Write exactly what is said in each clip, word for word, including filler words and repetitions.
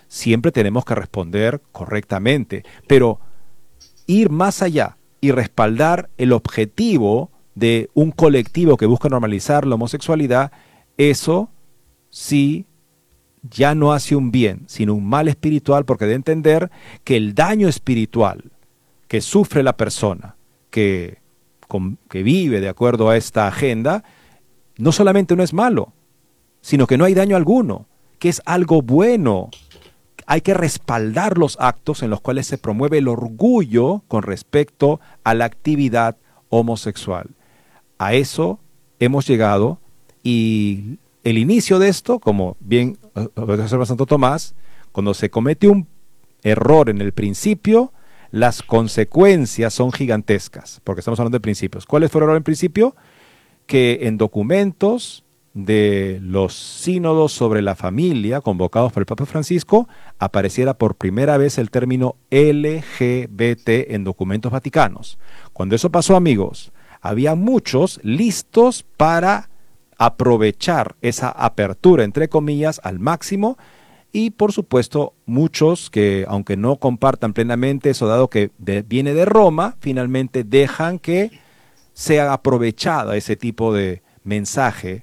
siempre tenemos que responder correctamente, pero ir más allá y respaldar el objetivo de un colectivo que busca normalizar la homosexualidad, eso sí ya no hace un bien, sino un mal espiritual, porque de entender que el daño espiritual que sufre la persona que, con, que vive de acuerdo a esta agenda, no solamente no es malo, sino que no hay daño alguno, que es algo bueno. Hay que respaldar los actos en los cuales se promueve el orgullo con respecto a la actividad homosexual. A eso hemos llegado, y el inicio de esto, como bien observa Santo Tomás, cuando se comete un error en el principio, las consecuencias son gigantescas, porque estamos hablando de principios. ¿Cuál fue el error en principio? Que en documentos de los sínodos sobre la familia convocados por el Papa Francisco apareciera por primera vez el término L G B T en documentos vaticanos. Cuando eso pasó, amigos, había muchos listos para aprovechar esa apertura, entre comillas, al máximo, y por supuesto muchos que, aunque no compartan plenamente eso, dado que de, viene de Roma, finalmente dejan que sea aprovechado ese tipo de mensaje,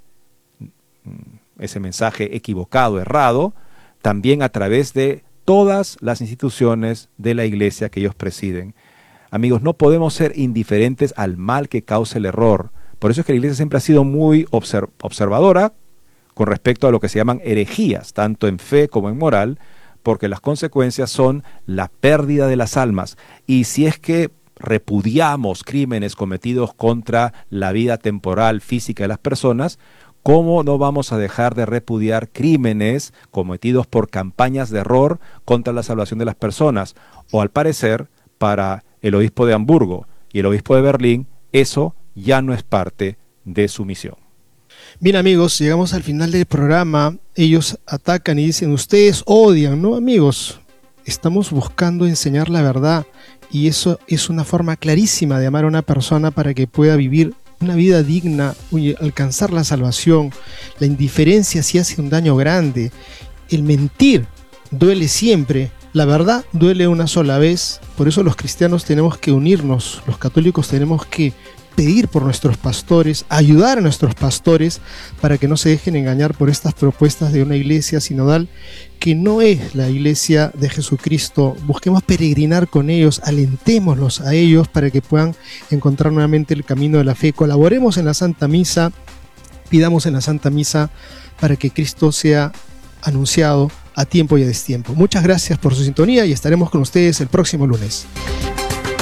ese mensaje equivocado, errado, también a través de todas las instituciones de la Iglesia que ellos presiden. Amigos, no podemos ser indiferentes al mal que causa el error. Por eso es que la Iglesia siempre ha sido muy observ- observadora con respecto a lo que se llaman herejías, tanto en fe como en moral, porque las consecuencias son la pérdida de las almas. Y si es que repudiamos crímenes cometidos contra la vida temporal, física de las personas, ¿cómo no vamos a dejar de repudiar crímenes cometidos por campañas de error contra la salvación de las personas? O al parecer, para el obispo de Hamburgo y el obispo de Berlín, eso ya no es parte de su misión. Bien, amigos, llegamos al final del programa. Ellos atacan y dicen, ustedes odian, ¿no, amigos? Estamos buscando enseñar la verdad, y eso es una forma clarísima de amar a una persona para que pueda vivir una vida digna, alcanzar la salvación. La indiferencia sí hace un daño grande. El mentir duele siempre. La verdad duele una sola vez. Por eso los cristianos tenemos que unirnos, los católicos tenemos que pedir por nuestros pastores, ayudar a nuestros pastores para que no se dejen engañar por estas propuestas de una iglesia sinodal que no es la iglesia de Jesucristo. Busquemos peregrinar con ellos, alentémoslos a ellos para que puedan encontrar nuevamente el camino de la fe. Colaboremos en la Santa Misa, pidamos en la Santa Misa para que Cristo sea anunciado a tiempo y a destiempo. Muchas gracias por su sintonía y estaremos con ustedes el próximo lunes.